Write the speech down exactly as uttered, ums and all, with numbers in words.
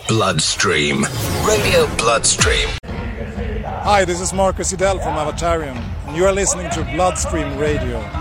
Bloodstream. Radio Bloodstream. Hi, this is Marcus Idell from Avatarium, and you are listening to Bloodstream Radio.